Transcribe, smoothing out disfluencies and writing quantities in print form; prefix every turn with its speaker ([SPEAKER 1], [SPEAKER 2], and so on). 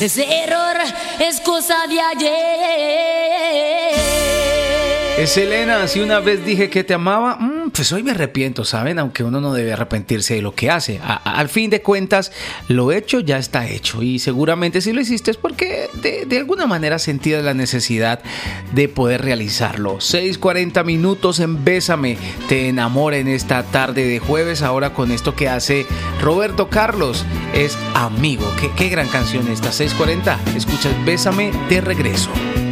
[SPEAKER 1] Ese error es cosa de ayer.
[SPEAKER 2] Es Selena, si una vez dije que te amaba, pues hoy me arrepiento, ¿saben? Aunque uno no debe arrepentirse de lo que hace. Al fin de cuentas, lo hecho ya está hecho. Y seguramente si lo hiciste es porque de alguna manera sentías la necesidad de poder realizarlo. 6:40 minutos en Bésame, te enamora en esta tarde de jueves. Ahora con esto que hace Roberto Carlos, es Amigo. Qué gran canción esta. 6:40, escuchas Bésame, de regreso.